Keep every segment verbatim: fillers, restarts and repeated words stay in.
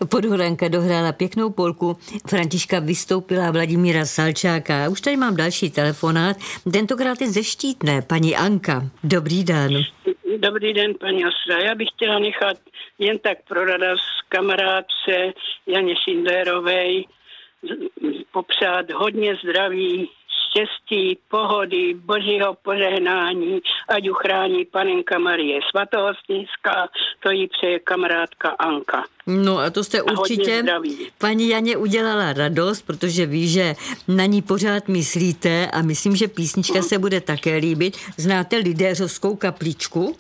Podhoranka dohrála pěknou polku, Františka vystoupila Vladimíra Salčáka. Už tady mám další telefonát, tentokrát je ze Štítné, paní Anka. Dobrý den. Dobrý den, paní Ostra. Já bych chtěla nechat jen tak pro radost kamarádce Janě Šindlerovej popřát hodně zdraví, štěstí, pohody, božího požehnání, ať uchrání panenka Marie Svatohostýnská, to jí přeje kamarádka Anka. No a to jste a určitě paní Janě udělala radost, protože ví, že na ní pořád myslíte a myslím, že písnička se bude také líbit. Znáte Lidéřovskou kapličku?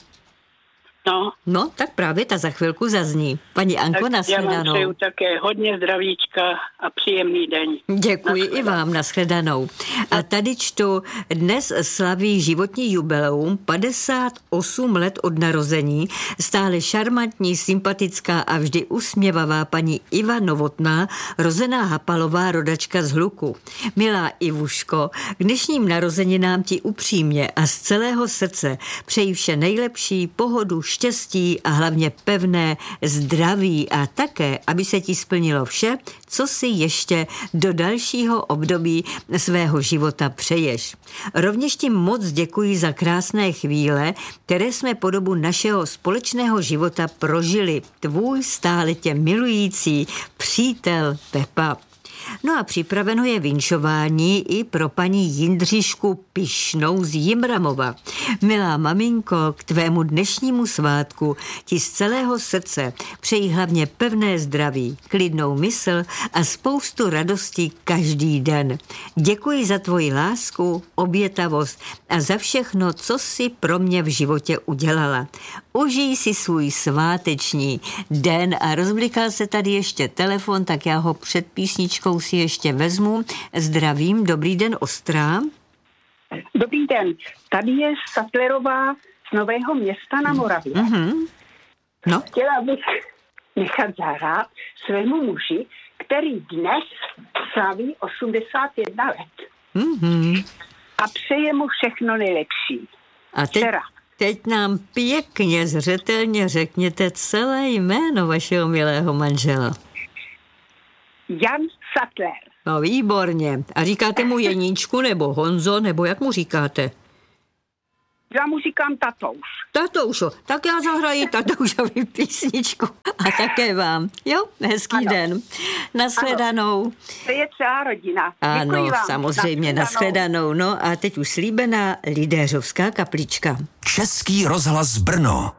No. No, tak právě ta za chvilku zazní. Paní Anko, nashledanou. Já vám přeju také hodně zdravíčka a příjemný den. Děkuji i vám, nashledanou. A tady čtu, dnes slaví životní jubileum, padesát osm let od narození, stále šarmantní, sympatická a vždy usměvavá paní Iva Novotná, rozená Hapalová, rodačka z Hluku. Milá Ivuško, k dnešním narozeninám ti upřímně a z celého srdce přeji vše nejlepší, pohodu, štěstí a hlavně pevné zdraví a také, aby se ti splnilo vše, co si ještě do dalšího období svého života přeješ. Rovněž ti moc děkuji za krásné chvíle, které jsme po dobu našeho společného života prožili. Tvůj stále tě milující přítel Pepa. No a připraveno je vinšování i pro paní Jindřišku Pišnou z Jimramova. Milá maminko, k tvému dnešnímu svátku ti z celého srdce přeji hlavně pevné zdraví, klidnou mysl a spoustu radostí každý den. Děkuji za tvoji lásku, obětavost a za všechno, co jsi pro mě v životě udělala. Užij si svůj sváteční den a rozblikal se tady ještě telefon, tak já ho před písničkou si ještě vezmu. Zdravím, dobrý den, Ostrá. Dobrý den, tady je Sattlerová z Nového Města na Moravě. Mm-hmm. No. Chtěla bych nechat zahrát svému muži, který dnes slaví osmdesát jedna let. Mm-hmm. A přeje mu všechno nejlepší. A teď, teď nám pěkně zřetelně řekněte celé jméno vašeho milého manžela. Jan Sattler. No výborně. A říkáte mu Jeníčku nebo Honzo, nebo jak mu říkáte? Já mu říkám Tatouš. Tatoušo, tak já zahraji Tatoušovi písničku. A také vám. Jo, hezký ano. Den. Nashledanou. Ano. To je celá rodina. Ano, děkuji vám. samozřejmě, nashledanou. No a teď už slíbená Lidéřovská kaplička. Český rozhlas Brno.